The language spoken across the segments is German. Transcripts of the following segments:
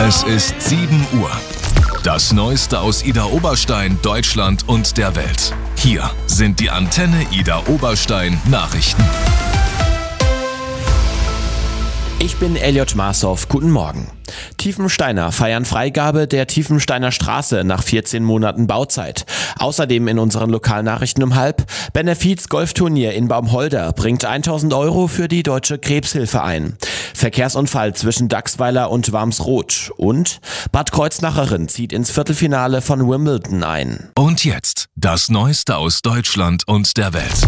Es ist 7 Uhr. Das Neueste aus Idar Oberstein, Deutschland und der Welt. Hier sind die Antenne Idar Oberstein Nachrichten. Ich bin Elliot Marshoff, guten Morgen. Tiefensteiner feiern Freigabe der Tiefensteiner Straße nach 14 Monaten Bauzeit. Außerdem in unseren Lokalnachrichten um 12:30, Benefiz-Golfturnier in Baumholder bringt 1.000 € für die Deutsche Krebshilfe ein. Verkehrsunfall zwischen Dachsweiler und Warmsroth. Und Bad Kreuznacherin zieht ins Viertelfinale von Wimbledon ein. Und jetzt das Neueste aus Deutschland und der Welt.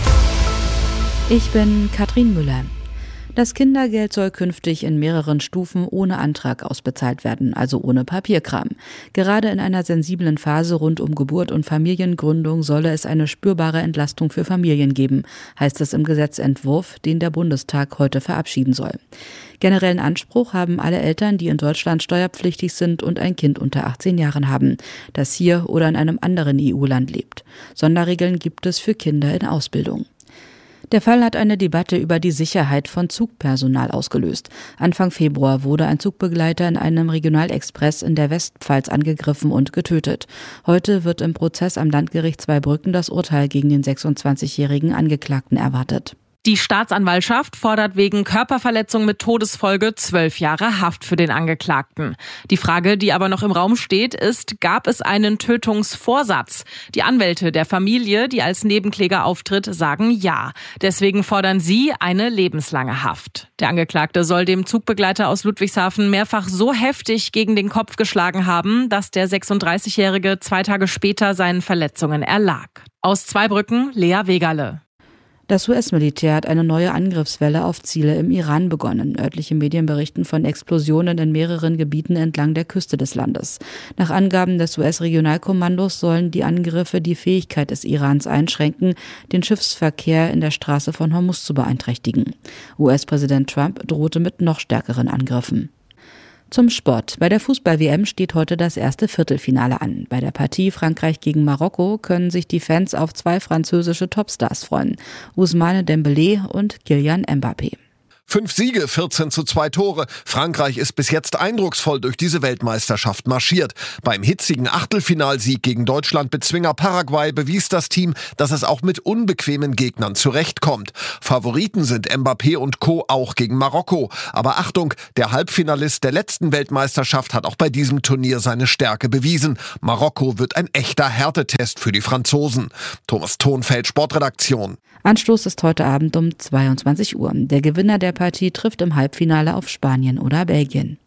Ich bin Katrin Müller. Das Kindergeld soll künftig in mehreren Stufen ohne Antrag ausbezahlt werden, also ohne Papierkram. Gerade in einer sensiblen Phase rund um Geburt und Familiengründung solle es eine spürbare Entlastung für Familien geben, heißt es im Gesetzentwurf, den der Bundestag heute verabschieden soll. Generellen Anspruch haben alle Eltern, die in Deutschland steuerpflichtig sind und ein Kind unter 18 Jahren haben, das hier oder in einem anderen EU-Land lebt. Sonderregeln gibt es für Kinder in Ausbildung. Der Fall hat eine Debatte über die Sicherheit von Zugpersonal ausgelöst. Anfang Februar wurde ein Zugbegleiter in einem Regionalexpress in der Westpfalz angegriffen und getötet. Heute wird im Prozess am Landgericht Zweibrücken das Urteil gegen den 26-jährigen Angeklagten erwartet. Die Staatsanwaltschaft fordert wegen Körperverletzung mit Todesfolge 12 Jahre Haft für den Angeklagten. Die Frage, die aber noch im Raum steht, ist, gab es einen Tötungsvorsatz? Die Anwälte der Familie, die als Nebenkläger auftritt, sagen ja. Deswegen fordern sie eine lebenslange Haft. Der Angeklagte soll dem Zugbegleiter aus Ludwigshafen mehrfach so heftig gegen den Kopf geschlagen haben, dass der 36-Jährige 2 Tage später seinen Verletzungen erlag. Aus Zweibrücken, Lea Wegerle. Das US-Militär hat eine neue Angriffswelle auf Ziele im Iran begonnen. Örtliche Medien berichten von Explosionen in mehreren Gebieten entlang der Küste des Landes. Nach Angaben des US-Regionalkommandos sollen die Angriffe die Fähigkeit des Irans einschränken, den Schiffsverkehr in der Straße von Hormuz zu beeinträchtigen. US-Präsident Trump drohte mit noch stärkeren Angriffen. Zum Sport. Bei der Fußball-WM steht heute das erste Viertelfinale an. Bei der Partie Frankreich gegen Marokko können sich die Fans auf 2 französische Topstars freuen. Ousmane Dembélé und Kylian Mbappé. 5 Siege, 14:2 Tore. Frankreich ist bis jetzt eindrucksvoll durch diese Weltmeisterschaft marschiert. Beim hitzigen Achtelfinalsieg gegen Deutschland-Bezwinger Paraguay bewies das Team, dass es auch mit unbequemen Gegnern zurechtkommt. Favoriten sind Mbappé und Co. auch gegen Marokko. Aber Achtung, der Halbfinalist der letzten Weltmeisterschaft hat auch bei diesem Turnier seine Stärke bewiesen. Marokko wird ein echter Härtetest für die Franzosen. Thomas Thonfeld, Sportredaktion. Anstoß ist heute Abend um 22 Uhr. Der Gewinner der Partie trifft im Halbfinale auf Spanien oder Belgien.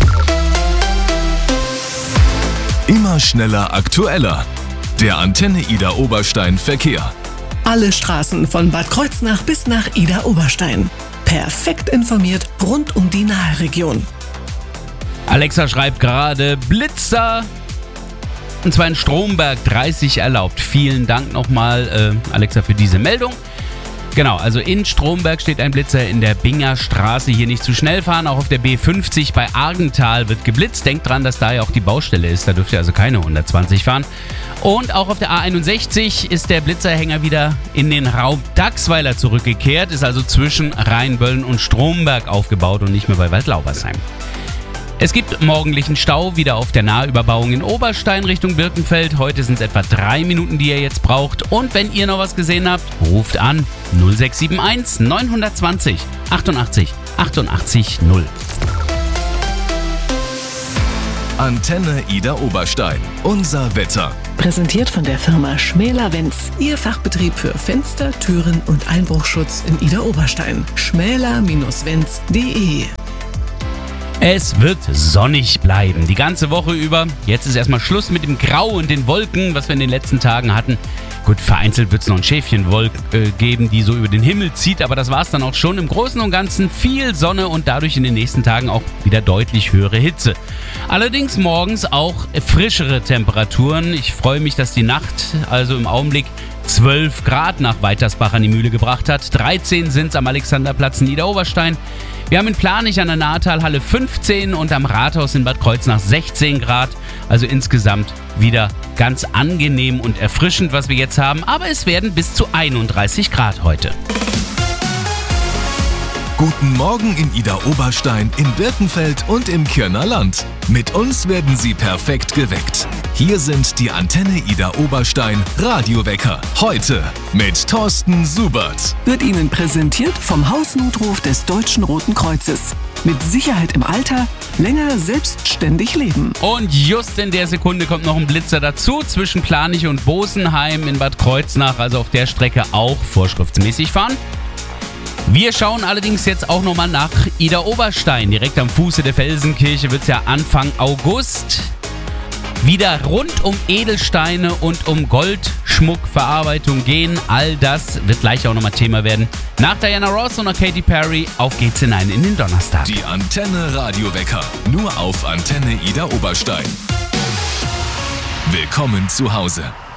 Immer schneller, aktueller. Der Antenne Idar Oberstein Verkehr. Alle Straßen von Bad Kreuznach bis nach Idar Oberstein. Perfekt informiert rund um die Nahe-Region. Alexa schreibt gerade Blitzer. Und zwar in Stromberg 30 erlaubt. Vielen Dank nochmal, Alexa, für diese Meldung. Genau, also in Stromberg steht ein Blitzer in der Binger Straße. Hier nicht zu schnell fahren. Auch auf der B50 bei Argenthal wird geblitzt. Denkt dran, dass da ja auch die Baustelle ist. Da dürft ihr also keine 120 fahren. Und auch auf der A61 ist der Blitzerhänger wieder in den Raum Dachsweiler zurückgekehrt. Ist also zwischen Rheinböllen und Stromberg aufgebaut und nicht mehr bei Waldlaubersheim. Es gibt morgendlichen Stau wieder auf der Nahüberbauung in Oberstein Richtung Birkenfeld. Heute sind es etwa 3 Minuten, die ihr jetzt braucht. Und wenn ihr noch was gesehen habt, ruft an 0671 920 88 88 0. Antenne Idar Oberstein. Unser Wetter. Präsentiert von der Firma Schmäler-Wenz. Ihr Fachbetrieb für Fenster, Türen und Einbruchschutz in Idar Oberstein. schmäler-wenz.de. Es wird sonnig bleiben, die ganze Woche über. Jetzt ist erstmal Schluss mit dem Grau und den Wolken, was wir in den letzten Tagen hatten. Gut, vereinzelt wird es noch ein Schäfchenwolke geben, die so über den Himmel zieht, aber das war es dann auch schon. Im Großen und Ganzen viel Sonne und dadurch in den nächsten Tagen auch wieder deutlich höhere Hitze. Allerdings morgens auch frischere Temperaturen. Ich freue mich, dass die Nacht, also im Augenblick 12 Grad nach Weitersbach an die Mühle gebracht hat. 13 sind es am Alexanderplatz in Idar-Oberstein. Wir haben in Planich an der Nahtalhalle 15 und am Rathaus in Bad Kreuznach 16 Grad. Also insgesamt wieder ganz angenehm und erfrischend, was wir jetzt haben. Aber es werden bis zu 31 Grad heute. Guten Morgen in Idar-Oberstein, in Birkenfeld und im Kirner Land. Mit uns werden Sie perfekt geweckt. Hier sind die Antenne Idar-Oberstein Radiowecker. Heute mit Thorsten Subert. Wird Ihnen präsentiert vom Hausnotruf des Deutschen Roten Kreuzes. Mit Sicherheit im Alter, länger selbstständig leben. Und just in der Sekunde kommt noch ein Blitzer dazu zwischen Planich und Bosenheim in Bad Kreuznach, also auf der Strecke auch vorschriftsmäßig fahren. Wir schauen allerdings jetzt auch nochmal nach Idar-Oberstein. Direkt am Fuße der Felsenkirche wird es ja Anfang August wieder rund um Edelsteine und um Goldschmuckverarbeitung gehen. All das wird gleich auch nochmal Thema werden. Nach Diana Ross und nach Katy Perry, auf geht's hinein in den Donnerstag. Die Antenne Radiowecker, nur auf Antenne Idar-Oberstein. Willkommen zu Hause.